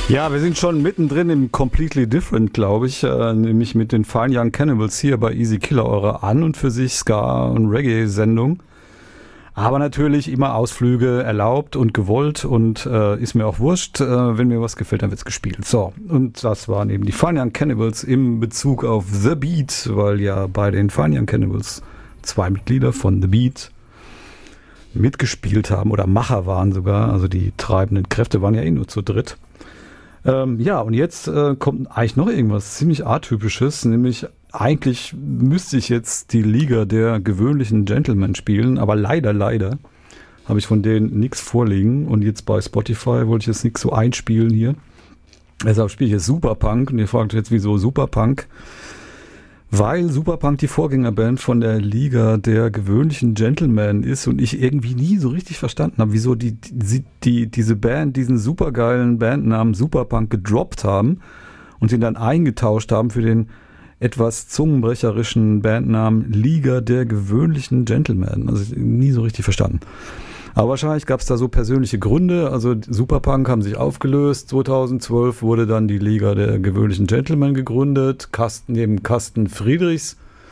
Ja, wir sind schon mittendrin im Completely Different, glaube ich, nämlich mit den Fine Young Cannibals hier bei Easy Killer, eure an und für sich Ska- und Reggae-Sendung. Aber natürlich immer Ausflüge erlaubt und gewollt und ist mir auch wurscht. Wenn mir was gefällt, dann wird's gespielt. So, und das waren eben die Fine Young Cannibals im Bezug auf The Beat, weil ja bei den Fine Young Cannibals 2 Mitglieder von The Beat mitgespielt haben oder Macher waren sogar. Also die treibenden Kräfte waren ja eh nur zu dritt. Ja, und jetzt kommt eigentlich noch irgendwas ziemlich Atypisches, nämlich eigentlich müsste ich jetzt die Liga der gewöhnlichen Gentlemen spielen, aber leider habe ich von denen nichts vorliegen und jetzt bei Spotify wollte ich jetzt nichts so einspielen hier. Deshalb spiele ich jetzt Superpunk und ihr fragt jetzt, wieso Superpunk? Weil Superpunk die Vorgängerband von der Liga der gewöhnlichen Gentlemen ist und ich irgendwie nie so richtig verstanden habe, wieso diese Band diesen supergeilen Bandnamen Superpunk gedroppt haben und ihn dann eingetauscht haben für den etwas zungenbrecherischen Bandnamen Liga der gewöhnlichen Gentlemen. Also nie so richtig verstanden. Aber wahrscheinlich gab es da so persönliche Gründe. Also Superpunk haben sich aufgelöst. 2012 wurde dann die Liga der gewöhnlichen Gentlemen gegründet. Neben Carsten Friedrichs,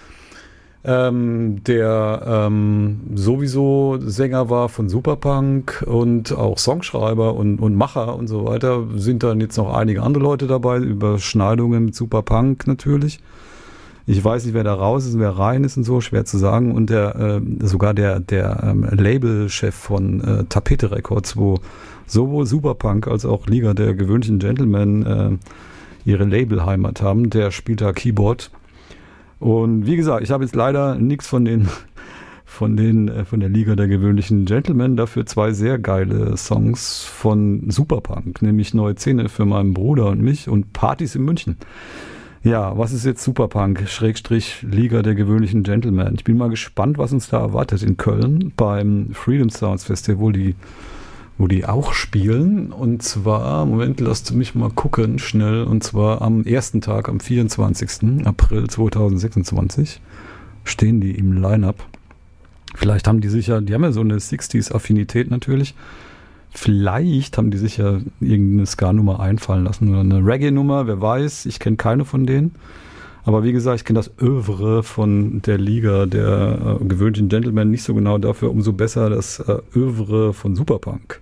der sowieso Sänger war von Superpunk und auch Songschreiber und Macher und so weiter, sind dann jetzt noch einige andere Leute dabei. Überschneidungen mit Superpunk natürlich. Ich weiß nicht, wer da raus ist und wer rein ist und so, schwer zu sagen. Und sogar der Labelchef von Tapete Records, wo sowohl Superpunk als auch Liga der gewöhnlichen Gentlemen ihre Labelheimat haben, der spielt da Keyboard. Und wie gesagt, ich habe jetzt leider nichts von der Liga der gewöhnlichen Gentlemen, dafür 2 sehr geile Songs von Superpunk, nämlich Neue Zähne für meinen Bruder und mich und Partys in München. Ja, was ist jetzt Superpunk, / Liga der gewöhnlichen Gentlemen? Ich bin mal gespannt, was uns da erwartet in Köln beim Freedom Sounds Festival, wo die auch spielen. Und zwar, Moment, lasst mich mal gucken, schnell. Und zwar am ersten Tag, am 24. April 2026, stehen die im Line-Up. Vielleicht haben die haben ja so eine 60s-Affinität natürlich. Vielleicht haben die sich ja irgendeine Ska-Nummer einfallen lassen oder eine Reggae-Nummer, wer weiß, ich kenne keine von denen. Aber wie gesagt, ich kenne das Övre von der Liga der gewöhnlichen Gentlemen nicht so genau, dafür umso besser das Övre von Superpunk.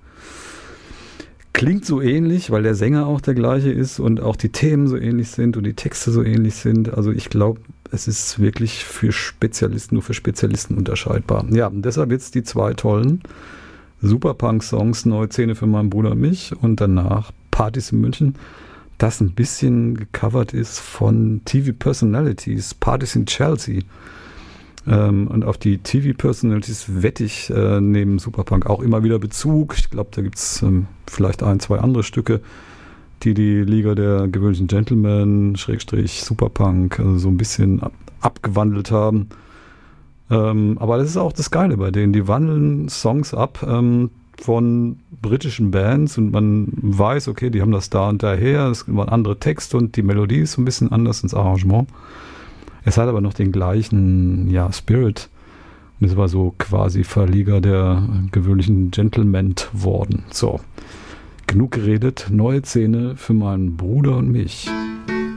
Klingt so ähnlich, weil der Sänger auch der gleiche ist und auch die Themen so ähnlich sind und die Texte so ähnlich sind. Also ich glaube, es ist wirklich nur für Spezialisten unterscheidbar. Ja, und deshalb jetzt die 2 tollen Superpunk-Songs, Neue Zähne für meinen Bruder und mich und danach Partys in München, das ein bisschen gecovert ist von TV Personalities, Partys in Chelsea. Und auf die TV Personalities wette ich neben Superpunk auch immer wieder Bezug. Ich glaube, da gibt es vielleicht 1, 2 andere Stücke, die Liga der gewöhnlichen Gentlemen, / Superpunk, so ein bisschen abgewandelt haben. Aber das ist auch das Geile bei denen. Die wandeln Songs ab von britischen Bands und man weiß, okay, die haben das da und daher, es waren andere Texte und die Melodie ist so ein bisschen anders ins Arrangement. Es hat aber noch den gleichen Spirit. Und es war so quasi Verlieger der gewöhnlichen Gentlemen worden. So, genug geredet. Neue Szene für meinen Bruder und mich.